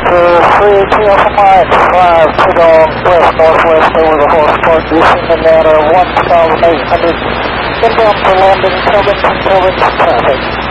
3 Alpha Mike, 5 to the west, northwest over the horse park, descending down 1,800. Inbound for landing, turbines traffic.